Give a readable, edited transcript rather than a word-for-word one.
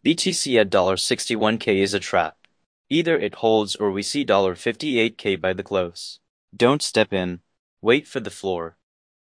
BTC at $61K is a trap. Either it holds or we see $58K by the close. Don't step in. Wait for the floor.